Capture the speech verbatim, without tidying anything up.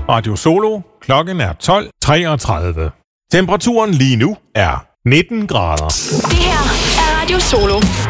Radio Solo. Klokken er tolv treogtredive. Temperaturen lige nu er nitten grader. Det her er Radio Solo.